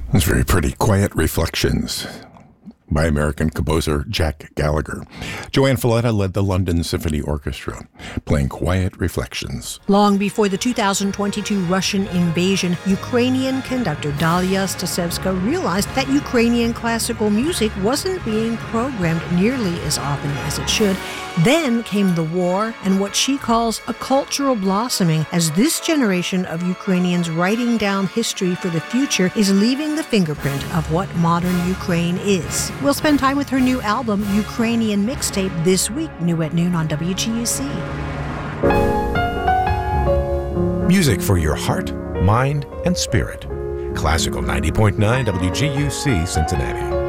It's very pretty. Quiet Reflections by American composer Jack Gallagher. Joanne Falletta led the London Symphony Orchestra, playing Quiet Reflections. Long before the 2022 Russian invasion, Ukrainian conductor Dalia Stasevska realized that Ukrainian classical music wasn't being programmed nearly as often as it should. Then came the war and what she calls a cultural blossoming as this generation of Ukrainians writing down history for the future is leaving the fingerprint of what modern Ukraine is. We'll spend time with her new album, Ukrainian Mixtape, this week, new at noon on WGUC. Music for your heart, mind, and spirit. Classical 90.9 WGUC Cincinnati.